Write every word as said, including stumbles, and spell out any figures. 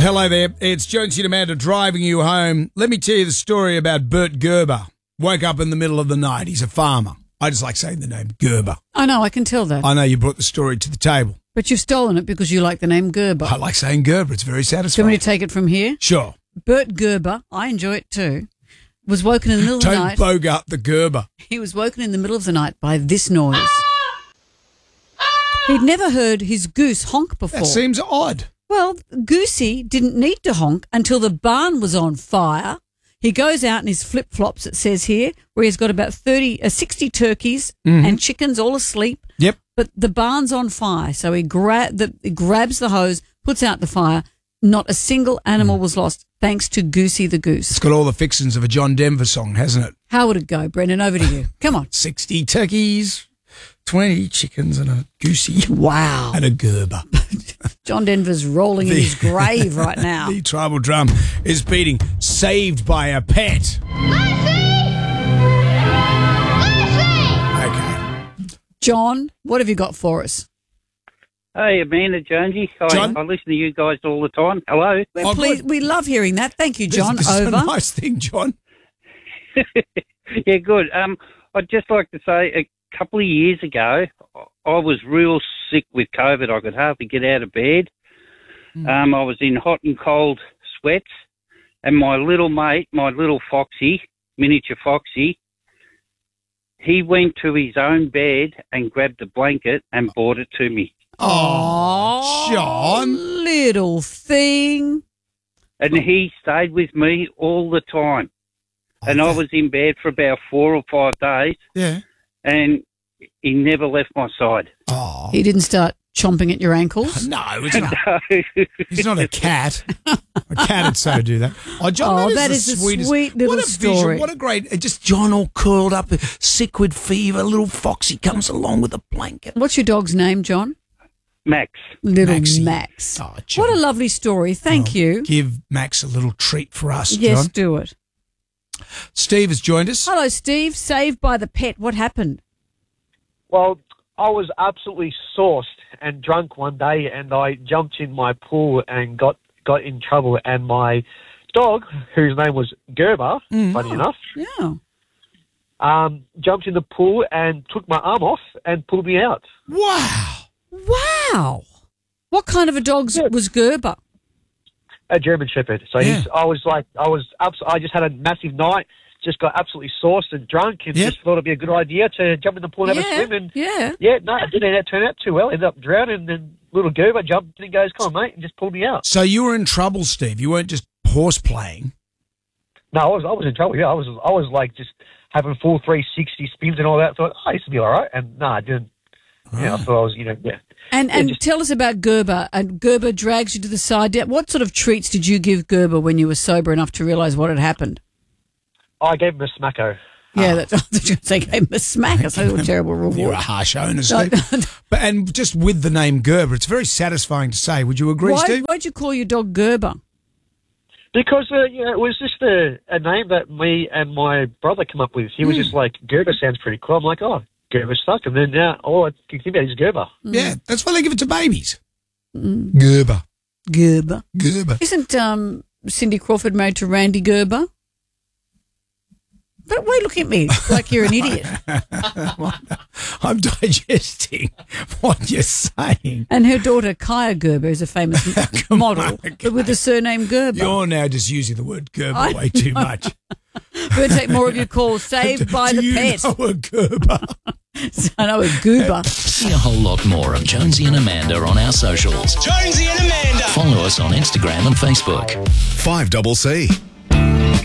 Hello there. It's Jonesy and Amanda driving you home. Let me tell you the story about Bert Gerber. Woke up in the middle of the night. He's a farmer. I just like saying the name Gerber. I know, I can tell that. I know you brought the story to the table. But you've stolen it because you like the name Gerber. I like saying Gerber. It's very Do you satisfying. want me to take it from here? Sure. Bert Gerber, I enjoy it too, was woken in the middle of the Don't night. bogart the Gerber. He was woken in the middle of the night by this noise. He'd never heard his goose honk before. That seems odd. Well, Goosey didn't need to honk until the barn was on fire. He goes out in his flip-flops, it says here, where he's got about thirty, uh, sixty turkeys Mm-hmm. and chickens all asleep. Yep. But the barn's on fire, so he, gra- the, he grabs the hose, puts out the fire. Not a single animal was lost, thanks to Goosey the goose. It's got all the fixings of a John Denver song, hasn't it? How would it go, Brendan? Over to you. Come on. sixty turkeys, twenty chickens and a goosey. Wow. And a Gerber. John Denver's rolling in The- his grave right now. The tribal drum is beating Saved by a Pet. Okay. John, what have you got for us? Hey, Amanda, Jonesy. I, John? I listen to you guys all the time. Hello. We're Oh, pleased, good. we love hearing that. Thank you, John. This, this is Over. a nice thing, John. Yeah, good. Um, I'd just like to say a couple of years ago, I was real sick with COVID. I could hardly get out of bed. Mm. Um, I was in hot and cold sweats, and my little mate, my little Foxy, miniature Foxy, he went to his own bed and grabbed a blanket and brought it to me. Oh, John. Little thing. And he stayed with me all the time. And I was in bed for about four or five days, Yeah. and he never left my side. Oh. He didn't start chomping at your ankles. No, it's not. He's not a cat. A cat would so do that. Oh, John, Oh, that that is is the a sweetest. sweet little what a story. Visual, what a great. uh, Just John all curled up, sick with fever. Little Foxy comes along with a blanket. What's your dog's name, John? Max. Little Maxie. Max. Oh, John. What a lovely story. Thank Oh, you. Give Max a little treat for us, Yes, John. do it. Steve has joined us. Hello, Steve. Saved by the pet. What happened? Well, I was absolutely sauced and drunk one day, and I jumped in my pool and got, got in trouble. And my dog, whose name was Gerber, funny enough, Yeah. um, jumped in the pool and took my arm off and pulled me out. Wow. Wow. What kind of a dog was Gerber? A German Shepherd. So Yeah. he's, I was like, I was, abs- I just had a massive night, just got absolutely sauced and drunk, and Yep. just thought it'd be a good idea to jump in the pool and have yeah. a swim. And yeah. yeah, no, it didn't turn out too well. Ended up drowning, and then little Gerber jumped in and goes, "Come on, mate," and just pulled me out. So you were in trouble, Steve. You weren't just horse playing. No, I was, I was in trouble. Yeah, I was, I was like just having full three sixty spins and all that. Thought, oh, this will be all right. And no, I didn't. Yeah, I thought I was, you know, yeah. And Yeah, and just- tell us about Gerber. And Gerber drags you to the side. What sort of treats did you give Gerber when you were sober enough to realise what had happened? I gave him a smacko. Yeah, that's I was going to say gave him a smack. That's a terrible You're reward. a harsh owner, No, Steve. But, and just with the name Gerber, it's very satisfying to say. Would you agree, Why, Steve? why'd you call your dog Gerber? Because, uh, you know, it was just a, a name that me and my brother came up with. He was just like, Gerber sounds pretty cool. I'm like, oh, Gerber stuck. And then now all I can think about is Gerber. Yeah, that's why they give it to babies. Gerber. Gerber. Gerber. Isn't um, Cindy Crawford married to Randy Gerber? But why are you looking at me like you're an idiot? I'm digesting what you're saying. And her daughter, Kaya Gerber, is a famous model, on, but with the surname Gerber. You're now just using the word Gerber I way too much. We're going to take more of your calls. Saved by Do the you pet. know a Gerber? I know a goober. See a whole lot more of Jonesy and Amanda on our socials. Jonesy and Amanda. Follow us on Instagram and Facebook. five double C.